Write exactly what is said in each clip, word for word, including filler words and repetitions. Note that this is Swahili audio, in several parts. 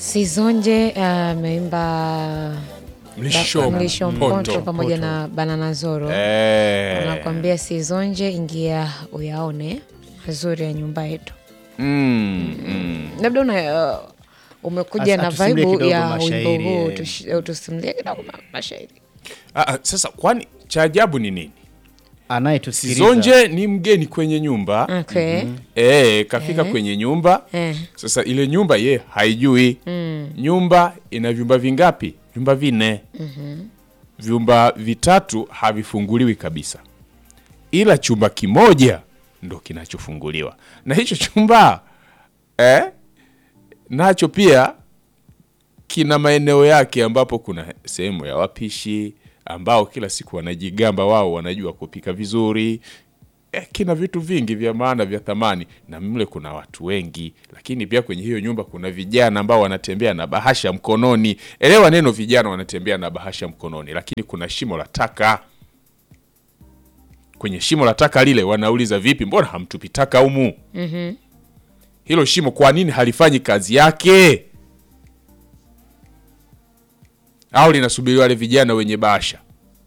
Sizonje ameimba uh, Mlisho, Mlisho Mponto pamoja na Banana Zoro. Eh. Anakuambia Sizonje, ingia uyaone mazuri ya nyumba yetu. Mm. mm. Labda una uh, umekuja As, na atusimulie vibe kidogo ya mashairi, wimbo huu, eh. tush- tusimulie kidogo ma- mashairi. Ah, ah, sasa kwani cha ajabu ni nini? Anayetusikiliza Sizonje ni mgeni kwenye nyumba. Okay. Eh, kafika kwenye nyumba. Eh. Sasa ile nyumba ye haijui. Mm. Nyumba ina vyumba vingapi? Vyumba vinne. Mhm. Vyumba vitatu havifunguliwi kabisa. Ila chumba kimoja ndo kinachofunguliwa. Na hicho chumba eh nacho pia kina maeneo yake ambapo kuna sehemu ya wapishi ambao kila siku wanajigamba wao wanajua kupika vizuri. Eh, kina vitu vingi vya maana vya thamani, na mle kuna watu wengi, lakini pia kwenye hiyo nyumba kuna vijana ambao wanatembea na bahasha mkononi. Elewa neno vijana wanatembea na bahasha mkononi, lakini kuna shimo la taka. Kwenye shimo la taka lile wanauliza, vipi, mbona hamtupi taka humu? Mhm. Hilo shimo kwa nini halifanyi kazi yake? Au linasubiri wale vijana wenye bahasha?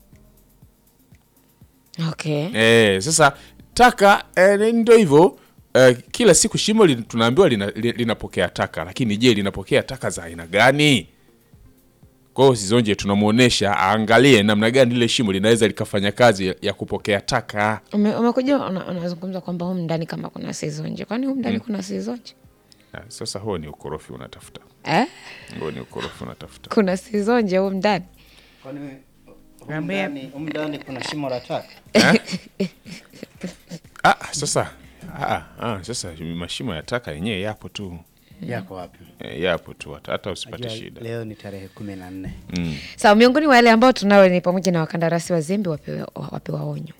Okay. Eh, sasa taka eh, ndio hivyo. Eh, kila siku shimo li, tunaambiwa lina, li- linapokea taka, lakini je, linapokea taka za aina gani? Kwa hiyo Sizonje tunamuonesha aangalie namna gani lile shimo linaweza likafanya kazi ya, ya kupokea taka. Ume, umekuja una- unazungumza kwamba humu ndani kama kuna Sizonje. Kwani humu ndani kuna Sizonje? Ah, sasa huo ni ukorofi unatafuta. Eh? Huo ni ukorofi unatafuta. Kuna Sizonje humu ndani? Kwani umndani umndani kuna shimo la taka? Ah, sasa ah, ah, sasa mashimo ya taka yenyewe yapo tu. Yako wapi? E, yapo tu hata, hata usipate Najua shida. Leo ni tarehe kumi na nne. Mm. Sawa, miongoni mwa wale ambao tunao ni pamoja na wakandarasi wazembe wapewe, wapewa onyo,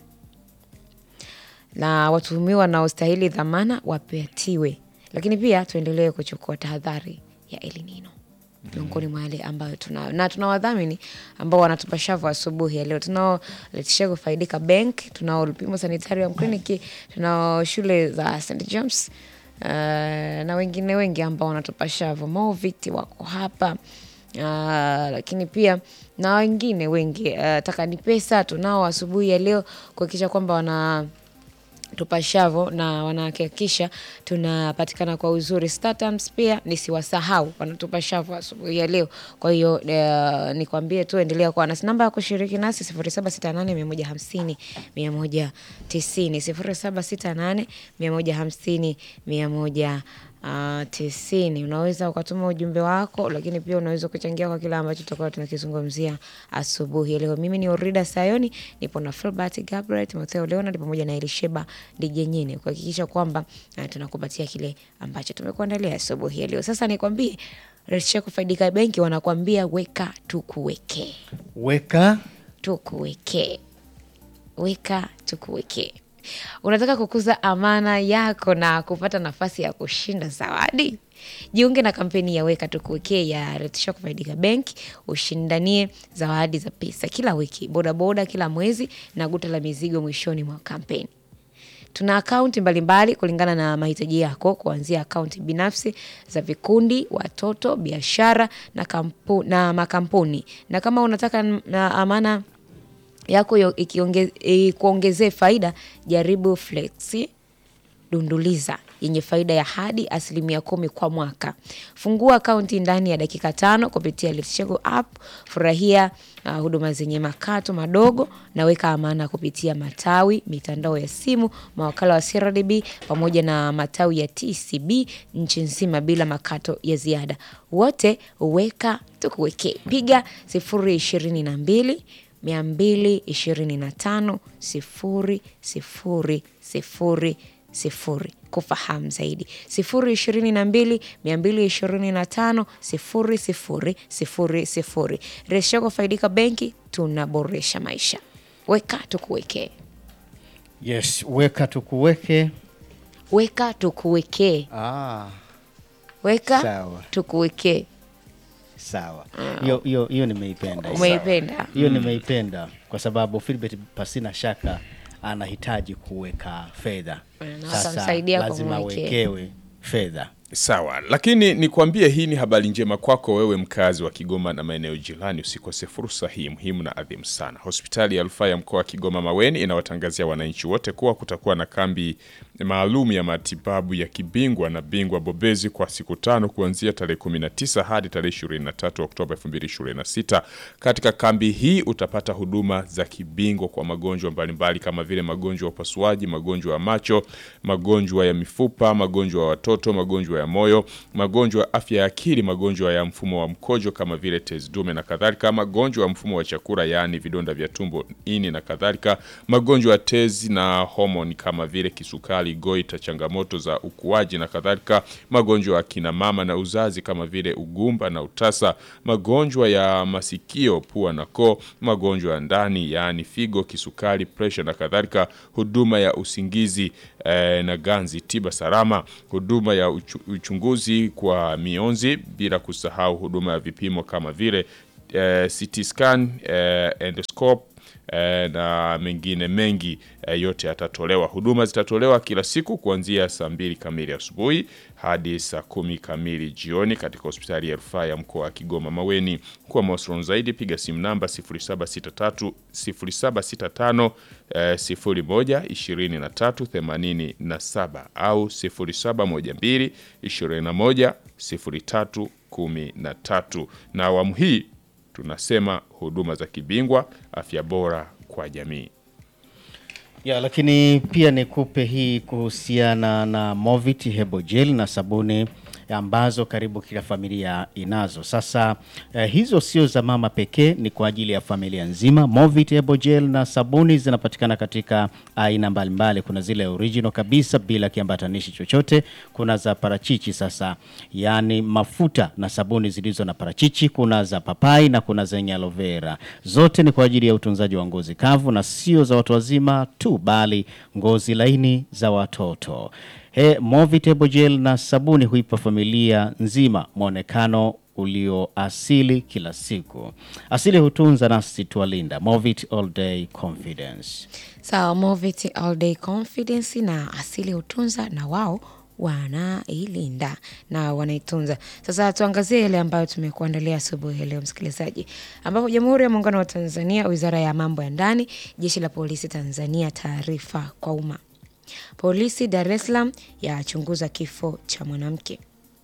na watuhumiwa na ustahili dhamana wapatiwe, lakini pia tuendelee kuchukua tahadhari ya El Nino. Miongoni mwa wale ambao tunao, na tunawadhamini ambao wanatupa shavu asubuhi ya leo. Tunao Letishego Faidika Bank, tunao Lupimo Sanitarium Clinic, tunao shule za Saint James, uh, na wengine wengi ambao wanatupa shavu. Movit wako hapa. Uh, lakini pia na wengine wengi, uh, taka ni pesa tunao asubuhi ya leo kuhakikisha kwamba wana tupashavo na wanahakikisha tunapatikana kwa uzuri. Startups pia nisiwasahau, wanatupashavo asubuhi ya leo. Kwa hiyo uh, nikwambie tu endelea kuwa nasi. Namba ya kushiriki nasi sifuri saba sita nane moja hamsini mia moja tisini sifuri saba sita nane moja hamsini mia moja Uh, tisini. Unaweza ukatuma ujumbe wako, lakini pia unaweza kuchangia kwa kila ambacho tutakuwa tunakizungumzia asubuhi leo. Mimi ni Orida Sayoni, nipo na Philbert Gabriel, Timotheo Leonard pamoja na Elisheba Dijenyine kuhakikisha kwamba uh, tunakupatia kile ambacho tumekuandalia asubuhi leo. Sasa nikwambie, Letishego Faidika Benki wanakuambia weka tukuweke. Weka Tukuweke. Weka tukuweke. Unataka kukuza amana yako na kupata nafasi ya kushinda zawadi? Jiunge na kampeni ya Weka Tukuweke ya Letishego Faidika Bank, ushindanie zawadi za pesa kila wiki, bodaboda kila mwezi na guta la mizigo mwishoni mwa kampeni. Tuna akaunti mbalimbali kulingana na mahitaji yako, kuanzia akaunti binafsi za vikundi, watoto, biashara na kampu, na makampuni. Na kama unataka na amana yako yo- ikionge- ikuongezee faida, jaribu Flexi Dunduliza yenye faida ya hadi asilimia kumi kwa mwaka. Fungua akaunti ndani ya dakika tano kupitia Letishego app. Furahia uh, huduma zenye makato madogo na weka amana kupitia matawi, mitandao ya simu, mawakala wa C R D B pamoja na matawi ya T C B nchi nzima bila makato ya ziada. Wote Weka Tukuweke. Piga sifuri ishirini na mbili mia mbili ishirini na tano sifuri sifuri sifuri sifuri kufahamu zaidi. Sifuri ishirini na mbili mia mbili ishirini na tano sifuri sifuri sifuri sifuri. Letishego Faidika Benki, tunaboresha maisha. Weka Tukuweke. yes, weka tukuweke. Weka Tukuweke. Ah, Weka sawa. Tukuweke. Sawa. Hiyo hiyo hiyo nimeipenda. Umeipenda? Hiyo nimeipenda kwa sababu Philbert pasina shaka anahitaji kuweka fedha. Na Sasa atamsaidia lazima kumwekea. awekewe fedha. Sawa, lakini nikwambie hii ni habari njema kwako wewe mkazi wa Kigoma na maeneo jirani. Usikose fursa hii muhimu na adhimu sana. Hospitali ya Rufaa ya Mkoa wa Kigoma Maweni inawatangazia wananchi wote kuwa kutakuwa na kambi maalum ya matibabu ya kibingwa na bingwa bobezi kwa siku tano kuanzia tarehe kumi na tisa hadi tarehe ishirini na tatu Oktoba elfu mbili ishirini na sita. Katika kambi hii utapata huduma za kibingwa kwa magonjwa mbalimbali kama vile magonjwa ya upasuaji, magonjwa ya macho, magonjwa ya mifupa, magonjwa ya watoto, magonjwa ya moyo, magonjwa ya afya ya akili, magonjwa ya mfumo wa mkojo kama vile tezi dume na kadhalika, magonjwa ya mfumo wa chakula yani vidonda vya tumbo, ini na kadhalika, magonjwa ya tezi na homoni kama vile kisukari, goita, changamoto za ukuaji na kadhalika, magonjwa ya kina mama na uzazi kama vile ugumba na utasa, magonjwa ya masikio, pua na koo, magonjwa ya ndani yani figo, kisukari, pressure na kadhalika, huduma ya usingizi eh, na ganzi, tiba salama, huduma ya uchu, uchunguzi kwa mionzi, bila kusahau huduma ya vipimo kama vile eh, C T scan, eh, endoscope eh, na mengine mengi eh, yote yatatolewa. Huduma zitatolewa kila siku kuanzia saa mbili kamili asubuhi hadi saa kumi kamili jioni katika hospitali ya Rufaa ya Mkoa wa Kigoma Maweni. Kwa mawasiliano zaidi piga simu namba sifuri saba sita tatu sifuri saba sita tano sifuri moja ishirini na tatu themanini na saba au sifuri saba moja mbili ishirini na moja sifuri tatu kumi na tatu. Na awamu hii tunasema huduma za kibingwa, afya bora kwa jamii. Ya, lakini pia nikupe hii kuhusiana na Movit Hebo Gel na sabuni ambazo karibu kila familia inazo. Sasa eh, hizo sio za mama pekee, ni kwa ajili ya familia nzima. Movit Hebo Gel na sabuni zinapatikana katika aina mbalimbali. Kuna zile original kabisa bila kiambatanishi chochote, kuna za parachichi sasa, yani mafuta na sabuni zilizo na parachichi, kuna za papai na kuna zenye aloe vera. Zote ni kwa ajili ya utunzaji wa ngozi kavu na sio za watu wazima tu, bali ngozi laini za watoto. He, Movit Hebo Gel na sabuni huipa familia nzima mwonekano ulio asili kila siku. Asili hutunza nasi tualinda. Movit All Day Confidence. Sawa, Movit All Day Confidence na asili hutunza na wao wanailinda na wanaitunza. Sasa tuangazie ile ambayo tumekuandalia asubuhi leo msikilizaji, ambapo Jamhuri ya Muungano wa Tanzania, Wizara ya Mambo ya Ndani, Jeshi la Polisi Tanzania, taarifa kwa umma. Polisi Dar es Salaam yachunguza kifo cha mwanamke.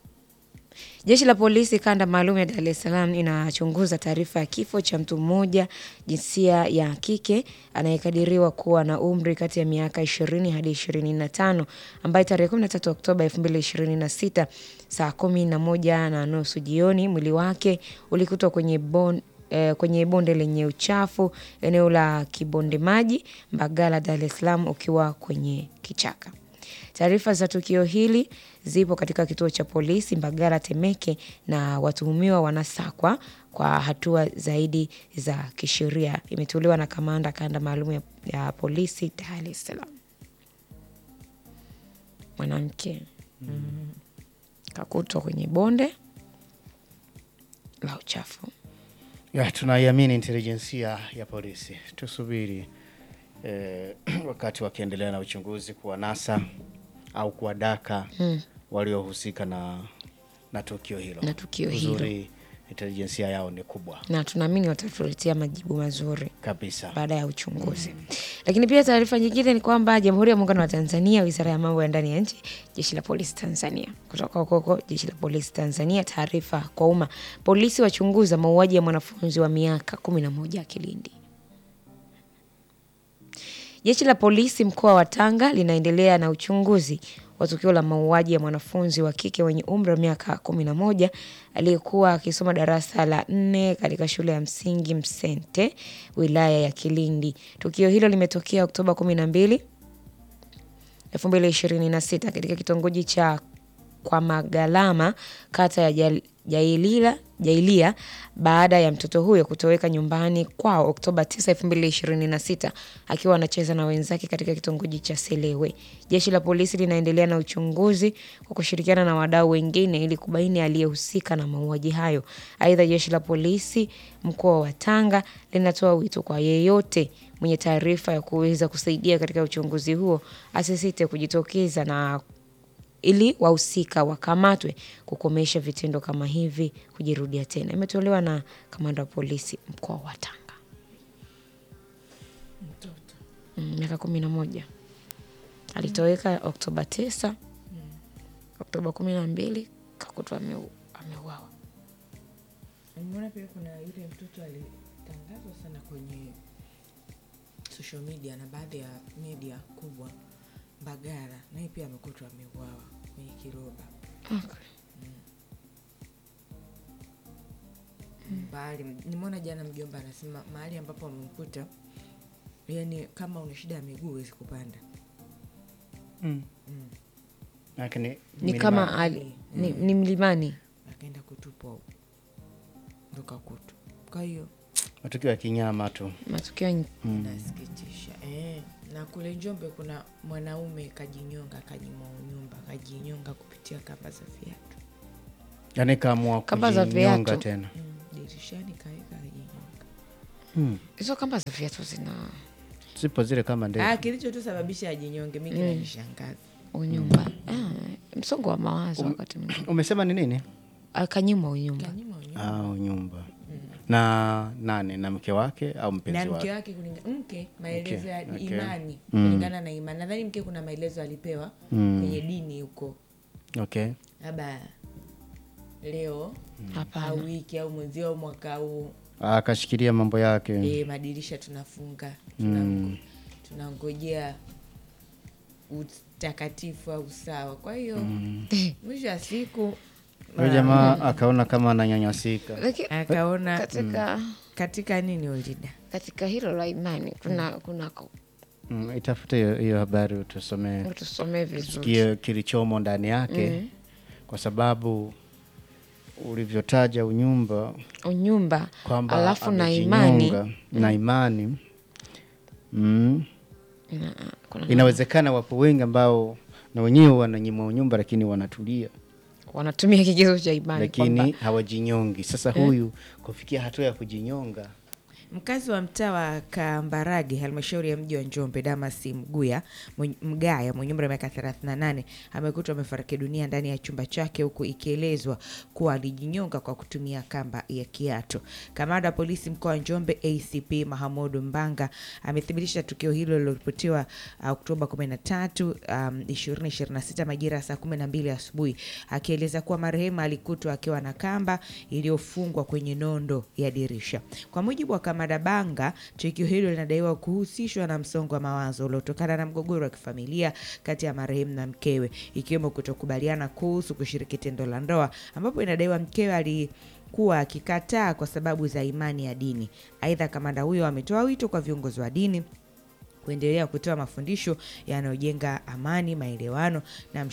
Jeshi la Polisi Kanda Maalum ya Dar es Salaam inachunguza taarifa ya kifo cha mtu mmoja jinsia ya kike anayekadiriwa kuwa na umri kati ya miaka ishirini hadi ishirini na tano ambaye tarehe kumi na tatu Oktoba elfu mbili ishirini na sita saa kumi na moja na nusu jioni mwili wake ulikutwa kwenye bon Eh, kwenye bonde lenye uchafu eneo la Kibonde Maji, Mbagala, Dar es Salaam, ukiwa kwenye kichaka. Taarifa za tukio hili zipo katika kituo cha polisi Mbagala Temeke na watuhumiwa wanasakwa kwa hatua zaidi za kisheria. Imetolewa na Kamanda Kanda Maalum ya, ya Polisi Dar es Salaam. Mwanamke mm. kakutwa kwenye bonde la uchafu. Ya, tunaiamini intelijensia ya polisi. Tusubiri eh, wakati wakiendelea na uchunguzi kuwa nasa au kuwadaka hmm. waliohusika na na tukio hilo. Na tukio Uzuri, hilo. Intelijensia yao ni kubwa. Na tunaamini watatuletea majibu mazuri kabisa baada ya uchunguzi. Mm. Lakini pia taarifa nyingine ni kwamba Jamhuri ya Muungano wa Tanzania, Wizara ya Mambo ya Ndani ya Nchi, Jeshi la Polisi Tanzania. Kutoka huko Jeshi la Polisi Tanzania, taarifa kwa umma. Polisi wachunguza mauaji ya mwanafunzi wa miaka kumi na moja Kilindi. Jeshi la Polisi mkoa wa Tanga linaendelea na uchunguzi wa tukio la mauaji ya mwanafunzi wa kike wenye umri wa miaka kumi na moja aliyekuwa akisoma darasa la nne katika shule ya msingi Msente, wilaya ya Kilindi. Tukio hilo limetokea Oktoba kumi na mbili elfu mbili ishirini na sita katika kitongoji cha Kwa Magalama, kata ya Jailila, Jailia, baada ya mtoto huyo kutoweka nyumbani kwao Oktoba tisa elfu mbili ishirini na sita akiwa anacheza na wenzake katika kitongoji cha Selewe. Jeshi la polisi linaendelea na uchunguzi kwa kushirikiana na wadau wengine ili kubaini aliyehusika na mauaji hayo. Aidha, jeshi la polisi mkoa wa Tanga linatoa wito kwa yeyote mwenye taarifa ya kuweza kusaidia katika uchunguzi huo asisite kujitokeza na ili wahusika wakamatwe kukomesha vitendo kama hivi kujirudia tena. Imetolewa na kamanda wa polisi mkoa wa Tanga. Mtoto. Mm, miaka kumi na moja. Alitoweka Oktoba tisa. Mm. Oktoba kumi na mbili kakutwa ameu, ameuawa. Umeona pia kuna yule mtoto alitangazwa sana kwenye social media na baadhi ya media kubwa, Mbagala, naye pia amekutwa ameuawa kwenye kiroba. Okay. Mm. Bali nimeona jana mjomba anasema mahali ambapo amemkuta, yani kama una shida ya miguu huwezi kupanda. Mm. Mm. Lakini Ni kama ali, ni, ni mlimani. Akaenda kutupwa ndo kakutwa. Kwa hiyo matukio ya kinyama tu. Matukio mm. nasikitisha. Eh, na kule Njombe kuna mwanaume kajinyonga, kanyima nyumba, kajinyonga kupitia kamba za viatu. Yaani kaamua Kamba za kujinyonga viatu. tena. Mm, dirishani kaeka kajinyonga. Hmm. Hizo kamba za viatu zina Zipo zile kama ndefu. Ah, kilicho tu sababisha ajinyonge mimi kinanishangaza. unyumba. Ah, msongo wa mawazo um, wakati mwingine. Umesema ni nini? Akanyuma unyumba. Kanyima unyumba. Ah, unyumba. Mm. Na nane na mke wake au mpenzi wake? Na mke wake kulingana mke maelezo ya Okay. imani Mm. kulingana na imani. Nadhani mke kuna maelezo alipewa Mm. kwenye dini huko. Okay. Labda leo Hapana. au wiki au mwezi au mwaka huu Akashikilia mambo yake. e, madirisha tunafunga. Tunangojea tunangojea utakatifu au sawa. Kwa hiyo mm. mwisho wa siku Huyo jamaa akaona kama ananyanyasika. Lakini akaona katika katika nini ulida katika hilo la imani kuna kuna Mm, itafute hiyo- hiyo habari utusomee. utusomee vizuri. Tusikie kilichomo ndani yake. Mm. Kwa sababu ulivyotaja unyumba Unyumba kwamba alafu na imani amejinyonga, na imani mm, ina, kuna inawezekana wapo wengi ambao na wenyewe wananyimwa unyumba lakini wanatulia, wanatumia kigezo cha imani lakini kwamba hawajinyongi. Sasa huyu kufikia hatua ya kujinyonga. Mkazi wa mtaa wa Kambarage, halmashauri ya mji wa Njombe, Damasi Mguya mwenye- Mgaya mwenye umri wa miaka thelathini na nane amekutwa amefariki dunia ndani ya chumba chake, huku ikielezwa kuwa alijinyonga kwa kutumia kamba ya kiatu. Kamanda wa polisi mkoa wa Njombe A C P Mahamudu Mbanga amethibitisha tukio hilo liloripotiwa uh, Oktoba kumi na tatu, um, ishirini ishirini na sita majira ya saa kumi na mbili asubuhi, akieleza kuwa marehemu alikutwa akiwa na kamba iliyofungwa kwenye nondo ya dirisha. Kwa mujibu wa Kamanda Banga, tukio hilo linadaiwa kuhusishwa na msongo wa mawazo uliotokana na mgogoro wa kifamilia kati ya marehemu na mkewe, ikiwemo kutokubaliana kuhusu kushiriki tendo la ndoa, ambapo inadaiwa mkewe alikuwa akikataa kwa sababu za imani ya dini. Aidha, kamanda huyo ametoa wito kwa viongozi wa dini kuendelea kutoa mafundisho yanayojenga amani, maelewano na